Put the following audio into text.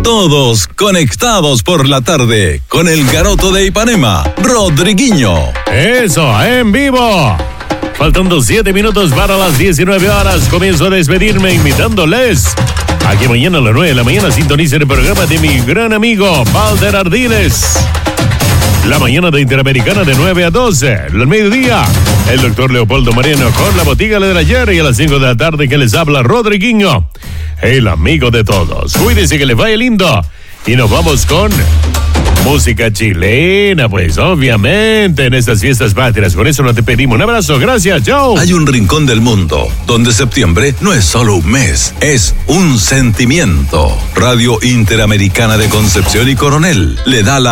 Todos conectados por la tarde con el Garoto de Ipanema, Rodriguinho. Eso, en vivo. Faltando 7 minutos para las 19 horas. Comienzo a despedirme invitándoles a que mañana a las 9 de la mañana sintonicen el programa de mi gran amigo Valder Ardiles. La mañana de Interamericana de 9 a 12. Al mediodía, el doctor Leopoldo Moreno con la botiga del ayer. Y a las 5 de la tarde que les habla Rodriguinho, el amigo de todos. Cuídense, que les vaya lindo. Y nos vamos con música chilena, pues obviamente en estas fiestas patrias. Con eso nos despedimos. Un abrazo, gracias, chao. Hay un rincón del mundo donde septiembre no es solo un mes, es un sentimiento. Radio Interamericana de Concepción y Coronel le da la